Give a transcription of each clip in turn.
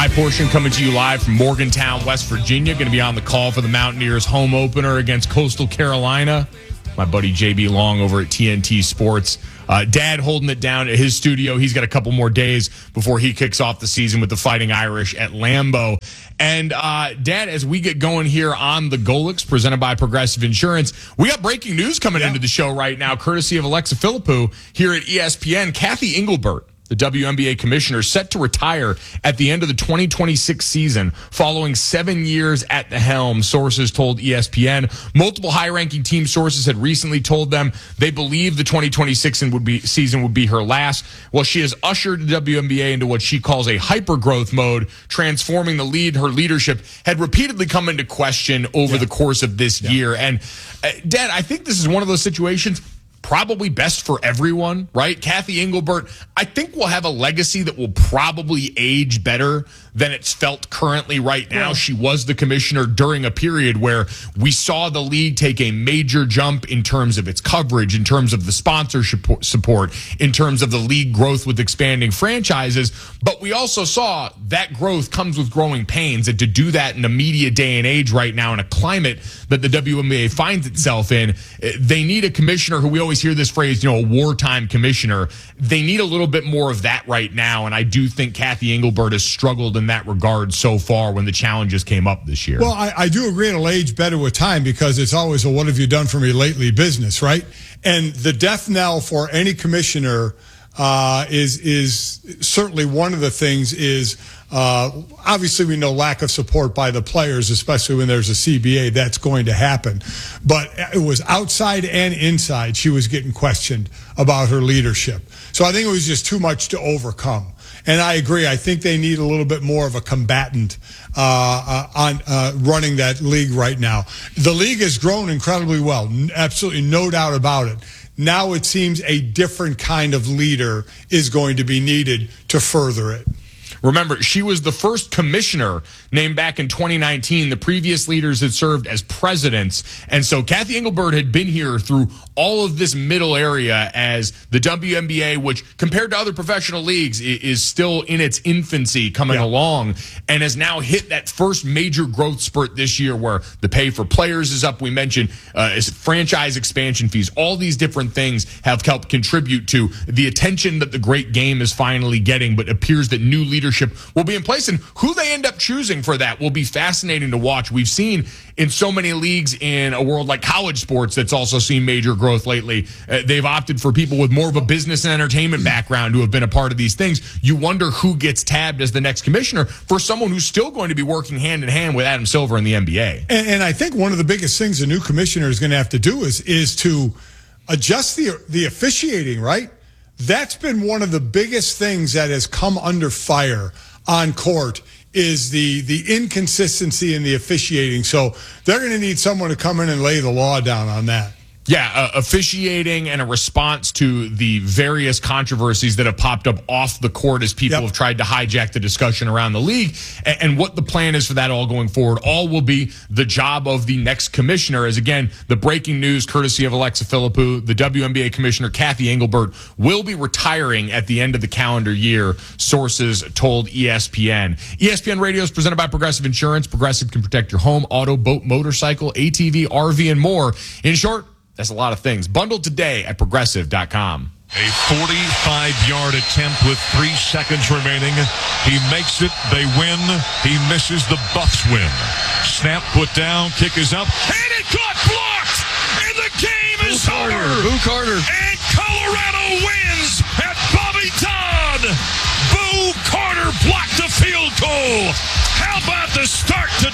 My Portion coming to you live from Morgantown, West Virginia. Going to be on the call for the Mountaineers home opener against Coastal Carolina. My buddy JB Long over at TNT Sports. Dad holding it down at his studio. He's got a couple more days before he kicks off the season with the Fighting Irish at Lambeau. And Dad, as we get going here on the Golics, presented by Progressive Insurance, we got breaking news coming into the show right now, courtesy of Alexa Philippou here at ESPN. Kathy Engelbert, the WNBA commissioner, set to retire at the end of the 2026 season following 7 years at the helm, sources told ESPN. Multiple high-ranking team sources had recently told them they believe the 2026 season would be her last. Well, she has ushered the WNBA into what she calls a hyper-growth mode, transforming the lead. Her leadership had repeatedly come into question over the course of this year. And, Dad, I think this is one of those situations probably best for everyone, right? Kathy Engelbert, I think, will have a legacy that will probably age better than it's felt currently right now. She was the commissioner during a period where we saw the league take a major jump in terms of its coverage, in terms of the sponsorship support, in terms of the league growth with expanding franchises. But we also saw that growth comes with growing pains. And to do that in a media day and age right now, in a climate that the WNBA finds itself in, they need a commissioner who, we always hear this phrase, a wartime commissioner. They need a little bit more of that right now. And I do think Kathy Engelbert has struggled in that regard so far when the challenges came up this year. Well, I do agree it'll age better with time, because it's always a what have you done for me lately business, right? And the death knell for any commissioner is certainly one of the things is obviously we know lack of support by the players, especially when there's a CBA. That's going to happen. But it was outside and inside. She was getting questioned about her leadership. So I think it was just too much to overcome. And I agree. I think they need a little bit more of a combatant on running that league right now. The league has grown incredibly well. Absolutely no doubt about it. Now it seems a different kind of leader is going to be needed to further it. Remember, she was the first commissioner named back in 2019. The previous leaders had served as presidents. And so Kathy Engelbert had been here through all of this middle area as the WNBA, which compared to other professional leagues is still in its infancy coming along, and has now hit that first major growth spurt this year where the pay for players is up. We mentioned franchise expansion fees. All these different things have helped contribute to the attention that the great game is finally getting, but it appears that new leadership will be in place, and who they end up choosing for that will be fascinating to watch. We've seen in so many leagues in a world like college sports that's also seen major growth lately. They've opted for people with more of a business and entertainment background who have been a part of these things. You wonder who gets tabbed as the next commissioner for someone who's still going to be working hand in hand with Adam Silver in the NBA. And I think one of the biggest things a new commissioner is going to have to do is to adjust the officiating, right? That's been one of the biggest things that has come under fire on court is the inconsistency in the officiating. So they're going to need someone to come in and lay the law down on that. Yeah, officiating and a response to the various controversies that have popped up off the court as people have tried to hijack the discussion around the league, and what the plan is for that all going forward. All will be the job of the next commissioner. As again, the breaking news courtesy of Alexa Philippou, the WNBA commissioner Kathy Engelbert will be retiring at the end of the calendar year, sources told ESPN. ESPN Radio is presented by Progressive Insurance. Progressive can protect your home, auto, boat, motorcycle, ATV, RV, and more. In short, that's a lot of things. Bundled today at Progressive.com. A 45-yard attempt with 3 seconds remaining. He makes it. They win. He misses. The Bucks win. Snap put down. Kick is up. And it got blocked. And the game is over. Boo Carter. And Colorado wins at Bobby Dodd. Boo Carter blocked the field goal. How about the start to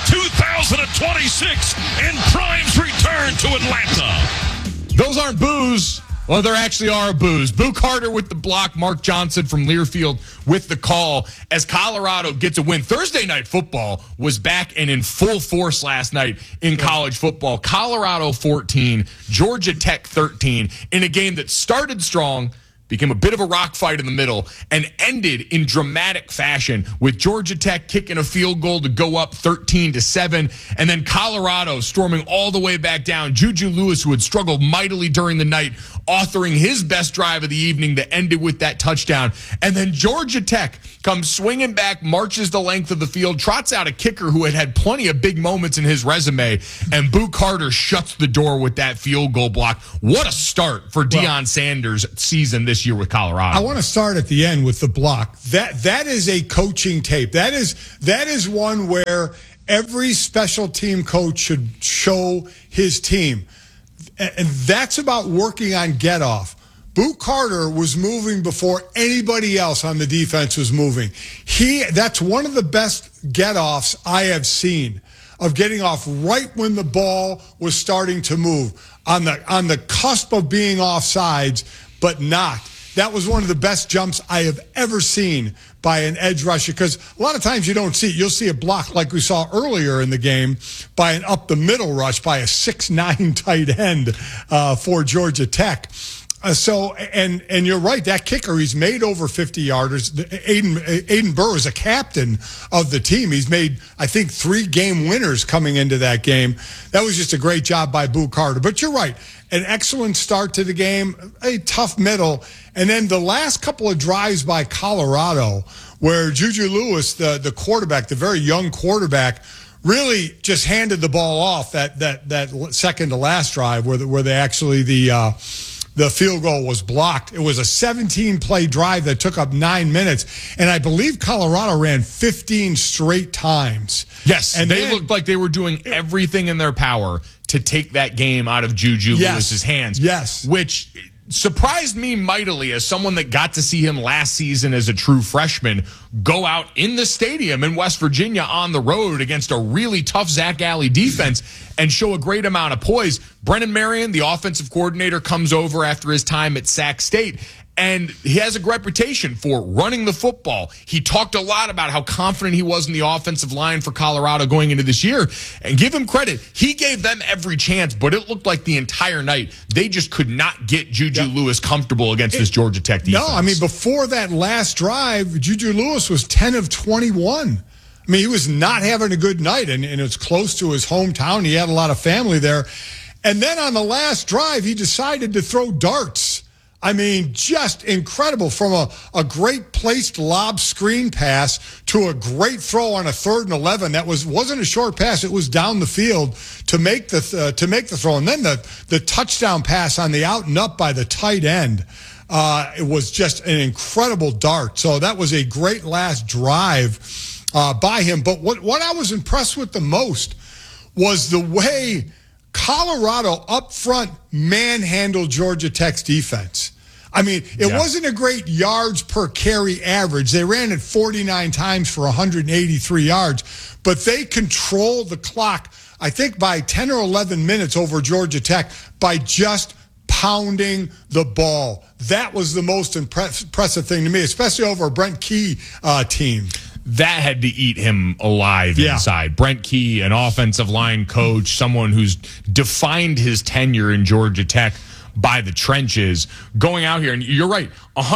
2026 and Prime's return to Atlanta? Those aren't boos. Well, there actually are boos. Boo Carter with the block. Mark Johnson from Learfield with the call as Colorado gets a win. Thursday Night Football was back and in full force last night in college football. Colorado 14, Georgia Tech 13 in a game that started strong, became a bit of a rock fight in the middle, and ended in dramatic fashion with Georgia Tech kicking a field goal to go up 13-7, and then Colorado storming all the way back down. Juju Lewis, who had struggled mightily during the night, authoring his best drive of the evening that ended with that touchdown. And then Georgia Tech comes swinging back, marches the length of the field, trots out a kicker who had had plenty of big moments in his resume, and Boo Carter shuts the door with that field goal block. What a start for Deion Sanders' season this year with Colorado. I want to start at the end with the block. That is a coaching tape. That is one where every special team coach should show his team. And that's about working on get off. Boo Carter was moving before anybody else on the defense was moving. That's one of the best get-offs I have seen, of getting off right when the ball was starting to move, on the cusp of being offsides, but not. That was one of the best jumps I have ever seen by an edge rusher, because a lot of times you don't see it. You'll see a block like we saw earlier in the game by an up-the-middle rush by a 6'9" tight end for Georgia Tech. And you're right, that kicker, he's made over 50 yarders. Aiden Burr is a captain of the team. He's made, I think, 3 game winners coming into that game. That was just a great job by Boo Carter. But you're right, an excellent start to the game, a tough middle. And then the last couple of drives by Colorado, where Juju Lewis, the quarterback, the very young quarterback, really just handed the ball off that second to last drive where they actually the field goal was blocked. It was a 17-play drive that took up 9 minutes, and I believe Colorado ran 15 straight times. Yes, and they looked like they were doing everything in their power to take that game out of Juju Lewis's hands. Yes. Which surprised me mightily as someone that got to see him last season as a true freshman go out in the stadium in West Virginia on the road against a really tough Zach Alley defense and show a great amount of poise. Brennan Marion, the offensive coordinator, comes over after his time at Sac State, and he has a reputation for running the football. He talked a lot about how confident he was in the offensive line for Colorado going into this year. And give him credit, he gave them every chance, but it looked like the entire night they just could not get Juju Lewis comfortable against this Georgia Tech defense. No, I mean, before that last drive, Juju Lewis was 10 of 21. I mean, he was not having a good night, and it's close to his hometown. He had a lot of family there. And then on the last drive, he decided to throw darts. I mean, just incredible, from a great placed lob screen pass to a great throw on a 3rd and 11. That wasn't a short pass; it was down the field to make the throw, and then the touchdown pass on the out and up by the tight end. It was just an incredible dart. So that was a great last drive by him. But what I was impressed with the most was the way Colorado up front manhandled Georgia Tech's defense. I mean, it wasn't a great yards per carry average. They ran it 49 times for 183 yards, but they controlled the clock, I think, by 10 or 11 minutes over Georgia Tech by just pounding the ball. That was the most impressive thing to me, especially over a Brent Key team. That had to eat him alive inside. Brent Key, an offensive line coach, someone who's defined his tenure in Georgia Tech by the trenches, going out here. And you're right,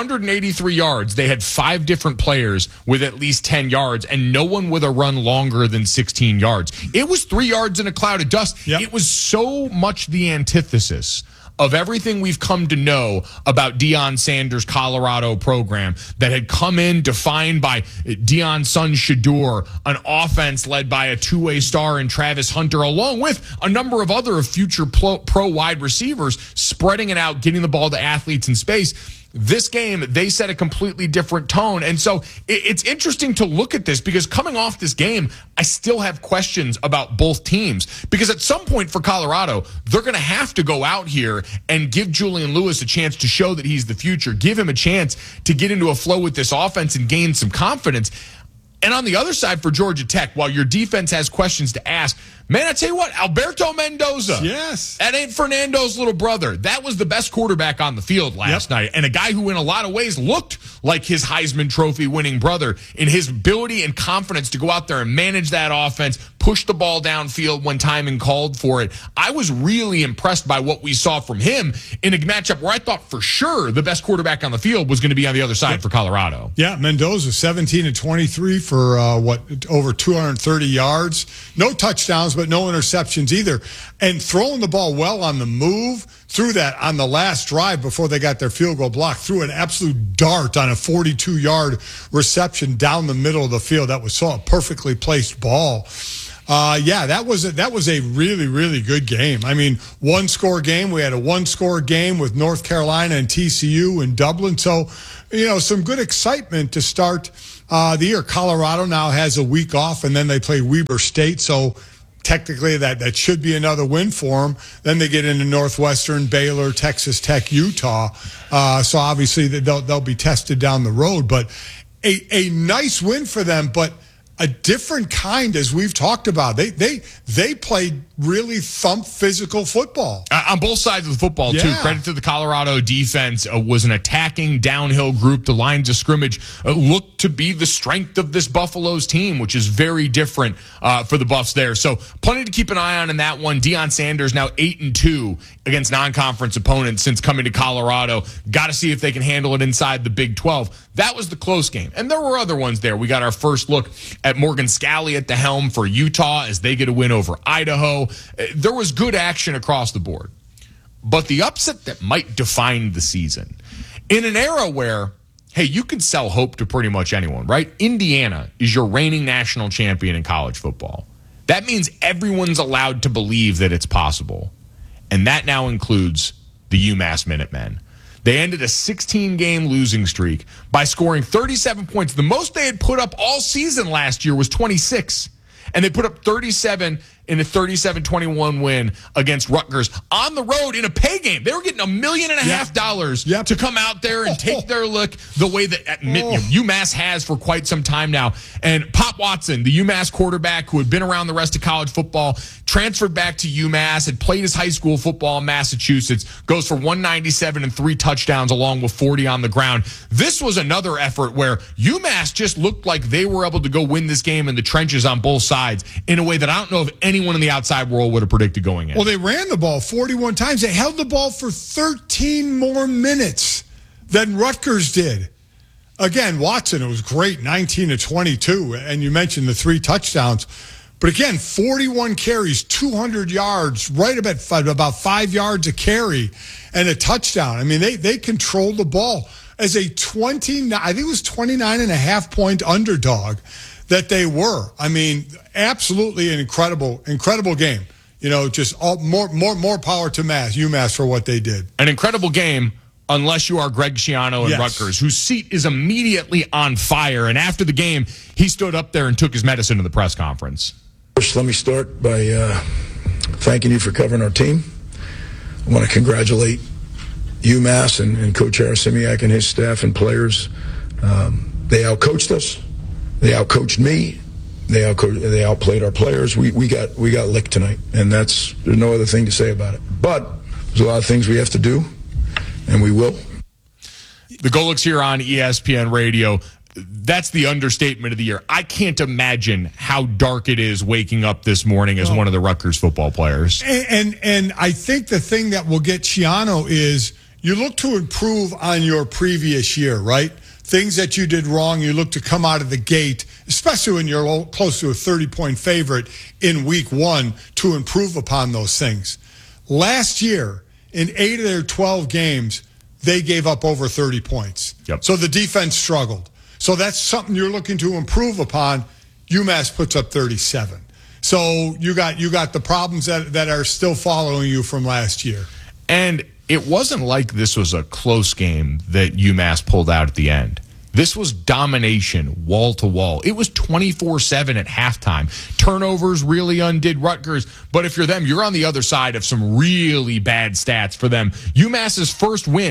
183 yards. They had 5 different players with at least 10 yards, and no one with a run longer than 16 yards. It was 3 yards in a cloud of dust. Yep. It was so much the antithesis of everything we've come to know about Deion Sanders' Colorado program that had come in defined by Deion's son Shedeur, an offense led by a 2-way star in Travis Hunter, along with a number of other future pro wide receivers, spreading it out, getting the ball to athletes in space. This game, they set a completely different tone. And so it's interesting to look at this, because coming off this game, I still have questions about both teams. Because at some point for Colorado, they're going to have to go out here and give Julian Lewis a chance to show that he's the future, give him a chance to get into a flow with this offense and gain some confidence. And on the other side for Georgia Tech, while your defense has questions to ask, man, I tell you what, Alberto Mendoza. Yes. That ain't Fernando's little brother. That was the best quarterback on the field last night. And a guy who in a lot of ways looked like his Heisman Trophy winning brother in his ability and confidence to go out there and manage that offense, push the ball downfield when timing called for it. I was really impressed by what we saw from him in a matchup where I thought for sure the best quarterback on the field was going to be on the other side for Colorado. Yeah, Mendoza, 17 and 23 for over 230 yards. No touchdowns, but no interceptions either. And throwing the ball well on the move, threw that on the last drive before they got their field goal block, threw an absolute dart on a 42-yard reception down the middle of the field. That was so a perfectly placed ball. That was a really, really good game. I mean, one-score game. We had a one-score game with North Carolina and TCU in Dublin. So, some good excitement to start the year. Colorado now has a week off, and then they play Weber State. So technically that should be another win for them. Then they get into Northwestern, Baylor, Texas Tech, Utah. So obviously they'll be tested down the road. But a nice win for them, but a different kind, as we've talked about. They played really physical football. On both sides of the football, too. Credit to the Colorado defense. Was an attacking downhill group. The lines of scrimmage looked to be the strength of this Buffalo's team, which is very different for the Buffs there. So plenty to keep an eye on in that one. Deion Sanders now 8-2 against non-conference opponents since coming to Colorado. Got to see if they can handle it inside the Big 12. That was the close game. And there were other ones there. We got our first look at Morgan Scalley at the helm for Utah as they get a win over Idaho. There was good action across the board. But the upset that might define the season, in an era where, hey, you can sell hope to pretty much anyone, right? Indiana is your reigning national champion in college football. That means everyone's allowed to believe that it's possible. And that now includes the UMass Minutemen. They ended a 16-game losing streak by scoring 37 points. The most they had put up all season last year was 26. And they put up 37 in a 37-21 win against Rutgers on the road in a pay game. They were getting $1.5 million to come out there and take their look the way that UMass has for quite some time now. And Pop Watson, the UMass quarterback who had been around the rest of college football, transferred back to UMass, had played his high school football in Massachusetts, goes for 197 and 3 touchdowns along with 40 on the ground. This was another effort where UMass just looked like they were able to go win this game in the trenches on both sides in a way that I don't know if anyone in the outside world would have predicted going in. Well, they ran the ball 41 times. They held the ball for 13 more minutes than Rutgers did. Again, Watson, it was great, 19 of 22, and you mentioned the 3 touchdowns. But again, 41 carries, 200 yards, right about 5 yards a carry, and a touchdown. I mean, they controlled the ball as a 29.5 point underdog that they were. I mean, absolutely an incredible game. Just more power to UMass for what they did. An incredible game, unless you are Greg Schiano and Rutgers, whose seat is immediately on fire. And after the game, he stood up there and took his medicine in the press conference. First, let me start by thanking you for covering our team. I want to congratulate UMass and Coach Arasimiak and his staff and players. They outcoached us. They outcoached me. They outplayed our players. We got licked tonight, and there's no other thing to say about it. But there's a lot of things we have to do, and we will. The Golics here on ESPN Radio. That's the understatement of the year. I can't imagine how dark it is waking up this morning as one of the Rutgers football players. And I think the thing that will get Schiano is you look to improve on your previous year, right? Things that you did wrong, you look to come out of the gate, especially when you're close to a 30-point favorite in week 1, to improve upon those things. Last year, in 8 of their 12 games, they gave up over 30 points. Yep. So the defense struggled. So that's something you're looking to improve upon. UMass puts up 37. So you got the problems that are still following you from last year. And it wasn't like this was a close game that UMass pulled out at the end. This was domination, wall to wall. It was 24-7 at halftime. Turnovers really undid Rutgers. But if you're them, you're on the other side of some really bad stats for them. UMass's first win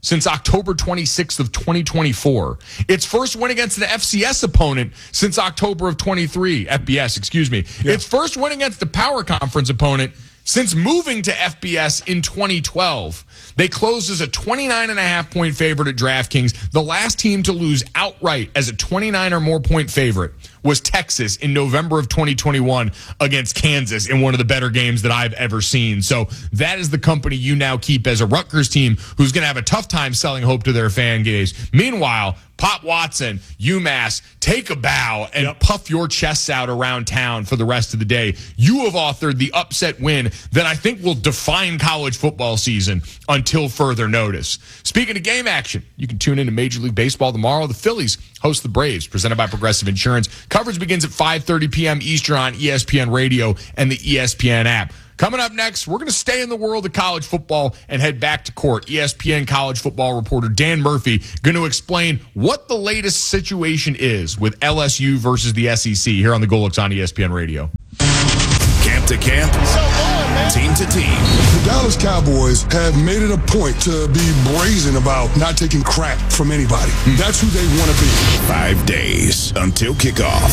since October 26th of 2024. Its first win against an FCS opponent since October of 23. FBS, excuse me. Yeah. Its first win against the Power Conference opponent since moving to FBS in 2012. They closed as a 29.5-point favorite at DraftKings. The last team to lose outright as a 29 or more point favorite was Texas in November of 2021 against Kansas in one of the better games that I've ever seen. So that is the company you now keep as a Rutgers team who's going to have a tough time selling hope to their fan base. Meanwhile, Pop Watson, UMass, take a bow and puff your chests out around town for the rest of the day. You have authored the upset win that I think will define college football season until further notice. Speaking of game action, you can tune in to Major League Baseball tomorrow. The Phillies host the Braves, presented by Progressive Insurance. Coverage begins at 5:30 p.m. Eastern on ESPN Radio and the ESPN app. Coming up next, we're going to stay in the world of college football and head back to court. ESPN college football reporter Dan Murphy going to explain what the latest situation is with LSU versus the SEC here on the Golix on ESPN Radio. Camp to camp, team to team. The Dallas Cowboys have made it a point to be brazen about not taking crap from anybody. That's who they want to be. 5 days until kickoff.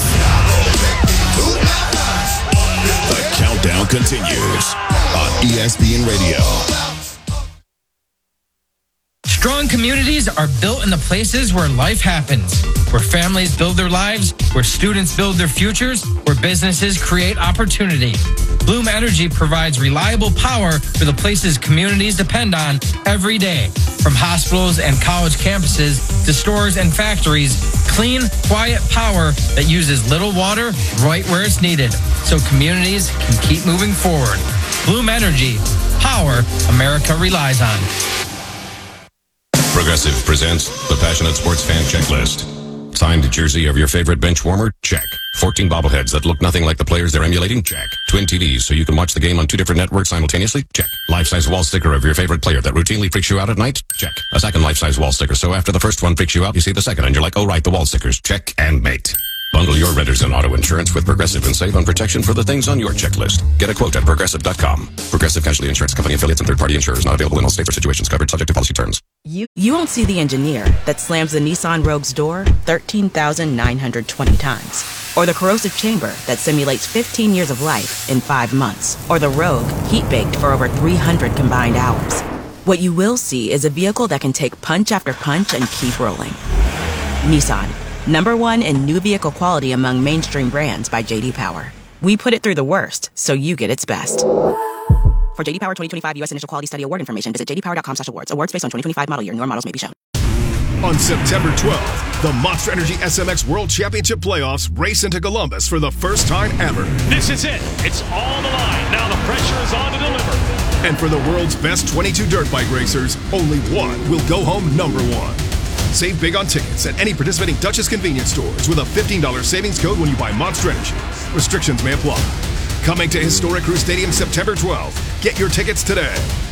The countdown continues on ESPN Radio. Strong communities are built in the places where life happens, where families build their lives, where students build their futures, where businesses create opportunity. Bloom Energy provides reliable power for the places communities depend on every day. From hospitals and college campuses to stores and factories, clean, quiet power that uses little water right where it's needed, so communities can keep moving forward. Bloom Energy, power America relies on. Progressive presents the Passionate Sports Fan Checklist. Signed jersey of your favorite bench warmer? Check. 14 bobbleheads that look nothing like the players they're emulating? Check. Twin TVs so you can watch the game on 2 different networks simultaneously? Check. Life-size wall sticker of your favorite player that routinely freaks you out at night? Check. A second life-size wall sticker so after the first one freaks you out, you see the second and you're like, oh right, the wall stickers. Check and mate. Bundle your renters and auto insurance with Progressive and save on protection for the things on your checklist. Get a quote at Progressive.com. Progressive Casualty Insurance Company affiliates and third-party insurers not available in all states or situations covered subject to policy terms. You won't see the engineer that slams the Nissan Rogue's door 13,920 times. Or the corrosive chamber that simulates 15 years of life in 5 months. Or the Rogue heat-baked for over 300 combined hours. What you will see is a vehicle that can take punch after punch and keep rolling. Nissan. #1 in new vehicle quality among mainstream brands by J.D. Power. We put it through the worst, so you get its best. For J.D. Power 2025 U.S. Initial Quality Study Award information, visit jdpower.com/awards. Awards based on 2025 model year. Newer models may be shown. On September 12th, the Monster Energy SMX World Championship Playoffs race into Columbus for the first time ever. This is it. It's all the line. Now the pressure is on to deliver. And for the world's best 22 dirt bike racers, only one will go home #1. Save big on tickets at any participating Dutchess convenience stores with a $15 savings code when you buy Monster Energy. Restrictions may apply. Coming to Historic Crew Stadium September 12th. Get your tickets today.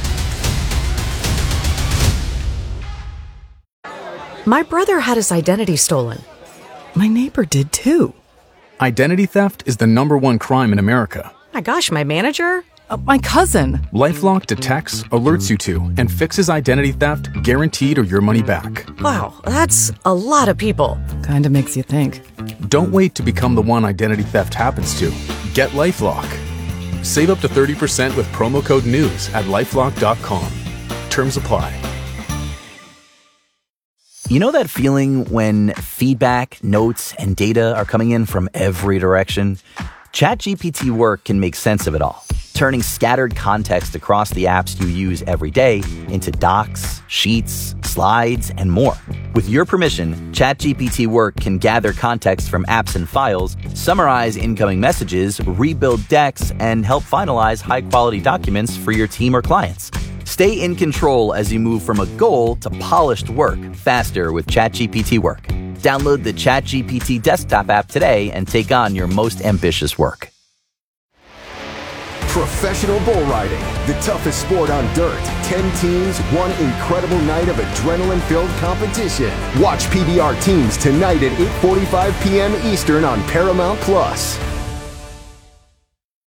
My brother had his identity stolen. My neighbor did too. Identity theft is the #1 crime in America. My gosh, my manager? My cousin. LifeLock detects, alerts you to, and fixes identity theft guaranteed or your money back. Wow, that's a lot of people. Kinda makes you think. Don't wait to become the one identity theft happens to. Get LifeLock. Save up to 30% with promo code NEWS at LifeLock.com. Terms apply. You know that feeling when feedback, notes, and data are coming in from every direction? ChatGPT Work can make sense of it all, turning scattered context across the apps you use every day into docs, sheets, slides, and more. With your permission, ChatGPT Work can gather context from apps and files, summarize incoming messages, rebuild decks, and help finalize high-quality documents for your team or clients. Stay in control as you move from a goal to polished work faster with ChatGPT Work. Download the ChatGPT desktop app today and take on your most ambitious work. Professional bull riding, the toughest sport on dirt. 10 teams, one incredible night of adrenaline-filled competition. Watch PBR teams tonight at 8:45 p.m. Eastern on Paramount+.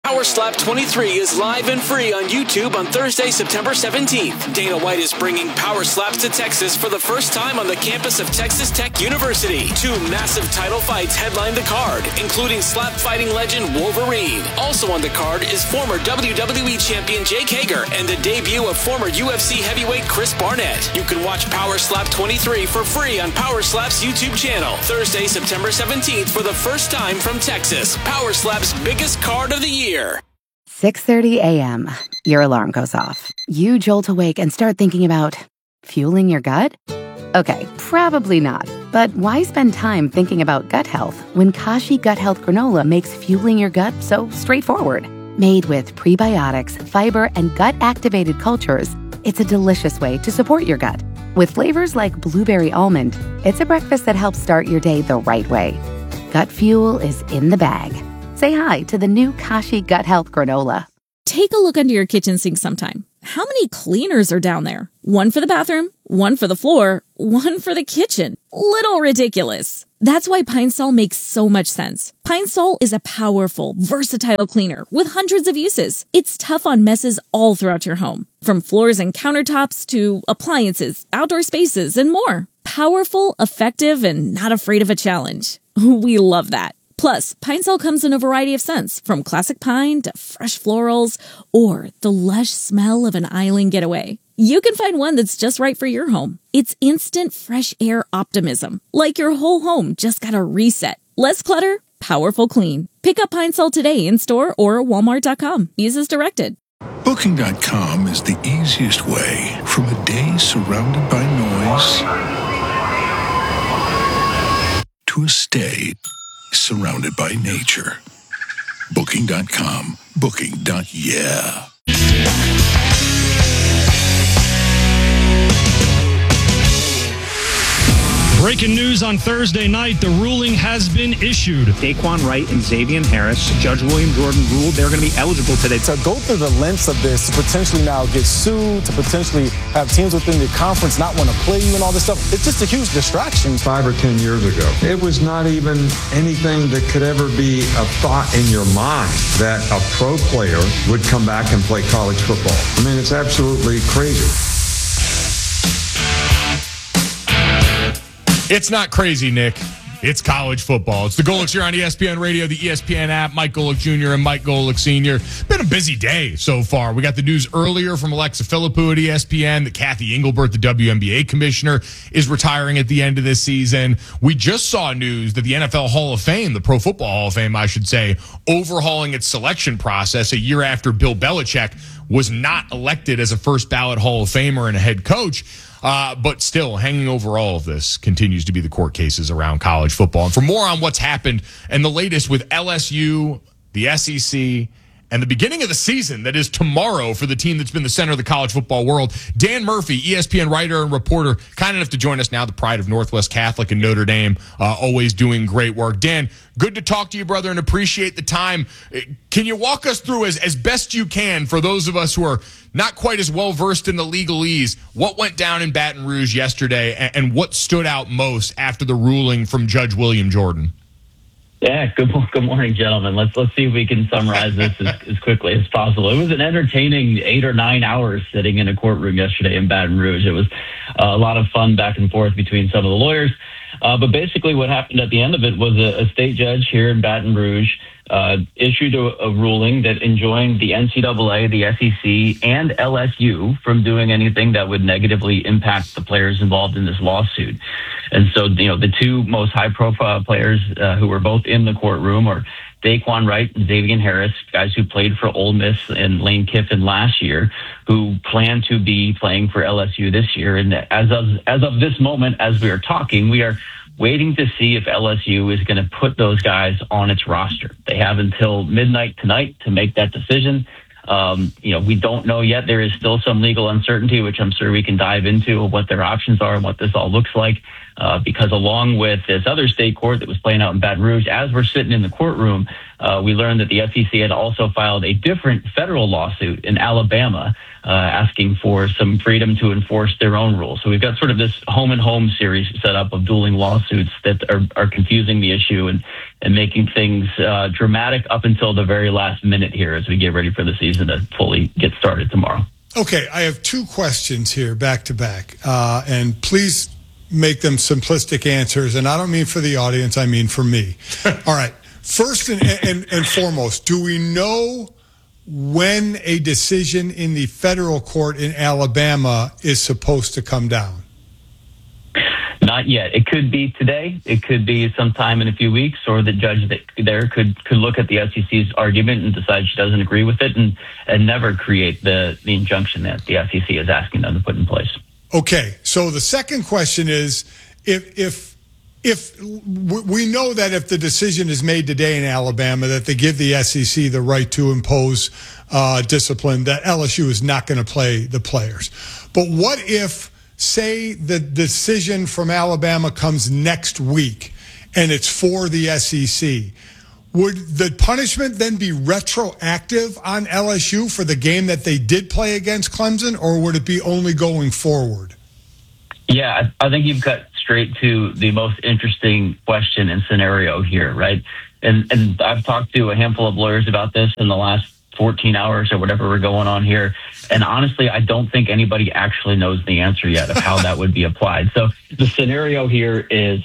Power Slap 23 is live and free on YouTube on Thursday, September 17th. Dana White is bringing Power Slaps to Texas for the first time on the campus of Texas Tech University. 2 massive title fights headline the card, including slap fighting legend Wolverine. Also on the card is former WWE champion Jake Hager and the debut of former UFC heavyweight Chris Barnett. You can watch Power Slap 23 for free on Power Slap's YouTube channel. Thursday, September 17th for the first time from Texas. Power Slap's biggest card of the year. 6:30 a.m. Your alarm goes off. You jolt awake and start thinking about fueling your gut? Okay, probably not. But why spend time thinking about gut health when Kashi Gut Health Granola makes fueling your gut so straightforward? Made with prebiotics, fiber, and gut-activated cultures, it's a delicious way to support your gut. With flavors like blueberry almond, it's a breakfast that helps start your day the right way. Gut fuel is in the bag. Say hi to the new Kashi Gut Health Granola. Take a look under your kitchen sink sometime. How many cleaners are down there? One for the bathroom, one for the floor, one for the kitchen. Little ridiculous. That's why Pine Sol makes so much sense. Pine Sol is a powerful, versatile cleaner with hundreds of uses. It's tough on messes all throughout your home, from floors and countertops to appliances, outdoor spaces, and more. Powerful, effective, and not afraid of a challenge. We love that. Plus, Pine Sol comes in a variety of scents, from classic pine to fresh florals, or the lush smell of an island getaway. You can find one that's just right for your home. It's instant fresh air optimism, like your whole home just got a reset. Less clutter, powerful clean. Pick up Pine Sol today in store or Walmart.com. Use as directed. Booking.com is the easiest way from a day surrounded by noise to a stay surrounded by nature. Booking.com. Booking.yeah. Breaking news on Thursday night, the ruling has been issued. Daquan Wright and Xavier Harris, Judge William Jordan ruled they're going to be eligible today. To go through the lengths of this, to potentially now get sued, to potentially have teams within the conference not want to play you and all this stuff, it's just a huge distraction. 5 or 10 years ago, it was not even anything that could ever be a thought in your mind that a pro player would come back and play college football. I mean, it's absolutely crazy. It's not crazy, Nick. It's college football. It's the Golics here on ESPN Radio, the ESPN app. Mike Golic Jr. and Mike Golic Sr. Been a busy day so far. We got the news earlier from Alexa Philippou at ESPN that Kathy Engelbert, the WNBA commissioner, is retiring at the end of this season. We just saw news that the NFL Hall of Fame, the Pro Football Hall of Fame, I should say, overhauling its selection process a year after Bill Belichick was not elected as a first ballot Hall of Famer and a head coach. But still, hanging over all of this continues to be the court cases around college football. And for more on what's happened and the latest with LSU, the SEC, and the beginning of the season that is tomorrow for the team that's been the center of the college football world, Dan Murphy, ESPN writer and reporter, kind enough to join us now, the pride of Northwest Catholic and Notre Dame, always doing great work. Dan, good to talk to you, brother, and appreciate the time. Can you walk us through, as best you can, for those of us who are not quite as well-versed in the legalese, what went down in Baton Rouge yesterday and what stood out most after the ruling from Judge William Jordan? Yeah, good morning, gentlemen. Let's see if we can summarize this as quickly as possible. It was an entertaining 8 or 9 hours sitting in a courtroom yesterday in Baton Rouge. It was a lot of fun back and forth between some of the lawyers. But basically what happened at the end of it was a state judge here in Baton Rouge issued a ruling that enjoined the NCAA, the SEC, and LSU from doing anything that would negatively impact the players involved in this lawsuit. And so, the two most high-profile players who were both in the courtroom are Daquan Wright and Xavier Harris, guys who played for Ole Miss and Lane Kiffin last year, who plan to be playing for LSU this year. And as of this moment, as we are talking, we are waiting to see if LSU is going to put those guys on its roster. They have until midnight tonight to make that decision. We don't know yet. There is still some legal uncertainty, which I'm sure we can dive into, of what their options are and what this all looks like. Because along with this other state court that was playing out in Baton Rouge, as we're sitting in the courtroom, we learned that the SEC had also filed a different federal lawsuit in Alabama, asking for some freedom to enforce their own rules. So we've got sort of this home and home series set up of dueling lawsuits that are confusing the issue and making things dramatic up until the very last minute here as we get ready for the season to fully get started tomorrow. Okay, I have two questions here back to back, and please make them simplistic answers, and I don't mean for the audience, I mean for me. All right, first and foremost, do we know when a decision in the federal court in Alabama is supposed to come down? Not yet. It could be today. It could be sometime in a few weeks, or the judge there could look at the SEC's argument and decide she doesn't agree with it and never create the injunction that the SEC is asking them to put in place. Okay, so the second question is, if we know that if the decision is made today in Alabama that they give the SEC the right to impose discipline, that LSU is not going to play the players. But what if, say, the decision from Alabama comes next week and it's for the SEC? Would the punishment then be retroactive on LSU for the game that they did play against Clemson, or would it be only going forward? Yeah, I think you've got straight to the most interesting question and scenario here, right? And I've talked to a handful of lawyers about this in the last 14 hours or whatever we're going on here. And honestly, I don't think anybody actually knows the answer yet of how that would be applied. So the scenario here is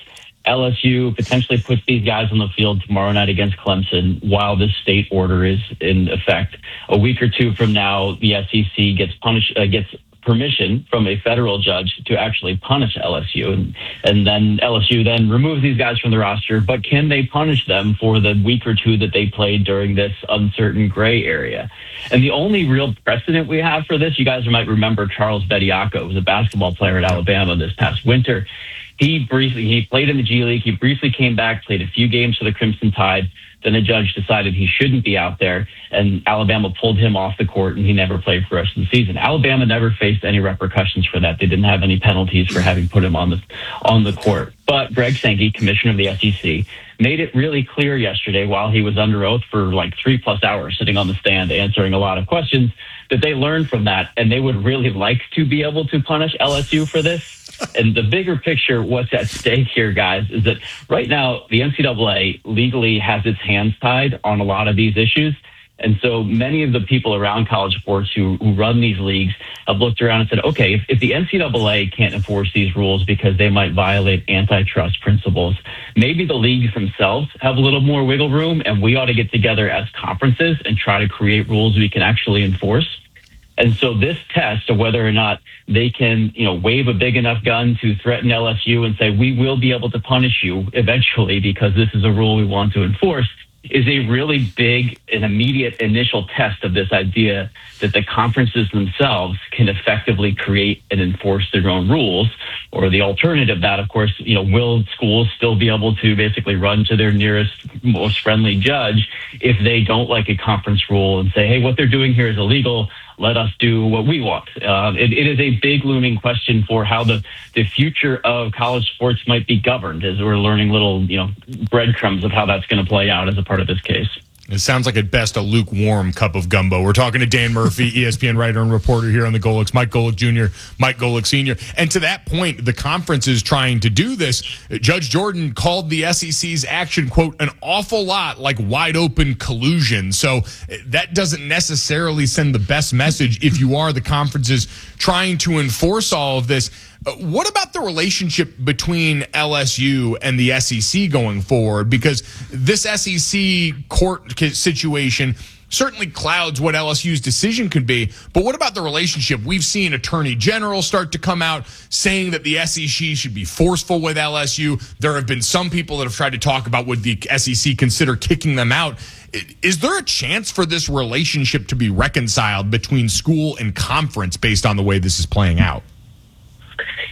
LSU potentially puts these guys on the field tomorrow night against Clemson while this state order is in effect. A week or two from now, the SEC gets permission from a federal judge to actually punish LSU. And then LSU then removes these guys from the roster, but can they punish them for the week or two that they played during this uncertain gray area? And the only real precedent we have for this, you guys might remember Charles Bediako, was a basketball player at Alabama this past winter. He played in the G League. He briefly came back, played a few games for the Crimson Tide. Then a judge decided he shouldn't be out there, and Alabama pulled him off the court, and he never played for the rest of the season. Alabama never faced any repercussions for that. They didn't have any penalties for having put him on the court. But Greg Sankey, commissioner of the SEC, made it really clear yesterday while he was under oath for like 3+ hours sitting on the stand answering a lot of questions that they learned from that, and they would really like to be able to punish LSU for this. And the bigger picture, what's at stake here, guys, is that right now the NCAA legally has its hands tied on a lot of these issues. And so many of the people around college sports who run these leagues have looked around and said, okay, if the NCAA can't enforce these rules because they might violate antitrust principles, maybe the leagues themselves have a little more wiggle room, and we ought to get together as conferences and try to create rules we can actually enforce. And so this test of whether or not they can, wave a big enough gun to threaten LSU and say, we will be able to punish you eventually because this is a rule we want to enforce, is a really big and immediate initial test of this idea that the conferences themselves can effectively create and enforce their own rules. Or the alternative that, of course, will schools still be able to basically run to their nearest, most friendly judge if they don't like a conference rule and say, hey, what they're doing here is illegal. Let us do what we want. It is a big looming question for how the future of college sports might be governed, as we're learning little, breadcrumbs of how that's going to play out as a part of this case. It sounds like at best a lukewarm cup of gumbo. We're talking to Dan Murphy, ESPN writer and reporter here on the Golics, Mike Golic Jr., Mike Golic Sr. And to that point, the conference is trying to do this. Judge Jordan called the SEC's action, quote, an awful lot like wide open collusion. So that doesn't necessarily send the best message if you are the conferences trying to enforce all of this. What about the relationship between LSU and the SEC going forward? Because this SEC court situation certainly clouds what LSU's decision could be. But what about the relationship? We've seen attorney generals start to come out saying that the SEC should be forceful with LSU. There have been some people that have tried to talk about would the SEC consider kicking them out. Is there a chance for this relationship to be reconciled between school and conference based on the way this is playing out?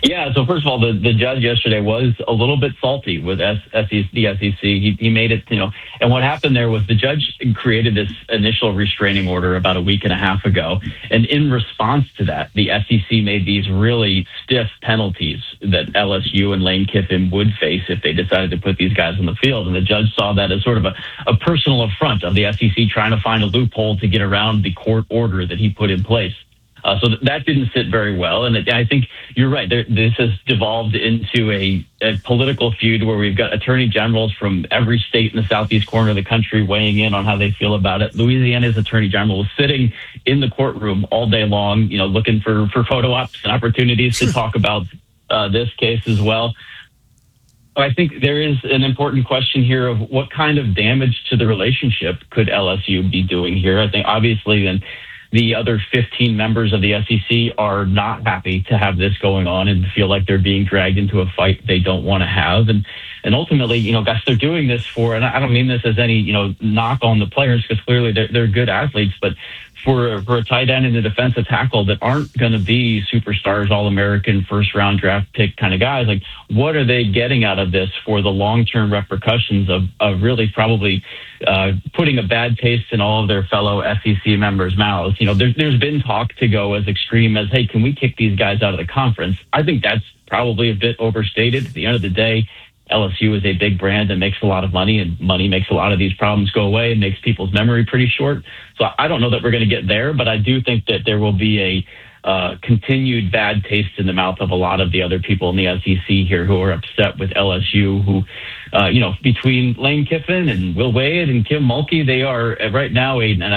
Yeah, so first of all, the judge yesterday was a little bit salty with the SEC. He made it, and what happened there was the judge created this initial restraining order about a week and a half ago. And in response to that, the SEC made these really stiff penalties that LSU and Lane Kiffin would face if they decided to put these guys on the field. And the judge saw that as sort of a personal affront of the SEC trying to find a loophole to get around the court order that he put in place. So that didn't sit very well. And I think you're right. This has devolved into a political feud where we've got attorney generals from every state in the southeast corner of the country weighing in on how they feel about it. Louisiana's attorney general was sitting in the courtroom all day long, looking for photo ops and opportunities to talk about this case as well. I think there is an important question here of what kind of damage to the relationship could LSU be doing here. I think obviously then the other 15 members of the SEC are not happy to have this going on and feel like they're being dragged into a fight they don't want to have. And ultimately, guys, they're doing this for, and I don't mean this as any, knock on the players because clearly they're good athletes, but for a tight end and a defensive tackle that aren't going to be superstars, All-American, first-round draft pick kind of guys, like what are they getting out of this for the long-term repercussions of really probably putting a bad taste in all of their fellow SEC members' mouths? There's been talk to go as extreme as, hey, can we kick these guys out of the conference? I think that's probably a bit overstated. At the end of the day, LSU is a big brand that makes a lot of money, and money makes a lot of these problems go away and makes people's memory pretty short. So I don't know that we're going to get there, but I do think that there will be a continued bad taste in the mouth of a lot of the other people in the SEC here who are upset with LSU, who, between Lane Kiffin and Will Wade and Kim Mulkey, they are right now an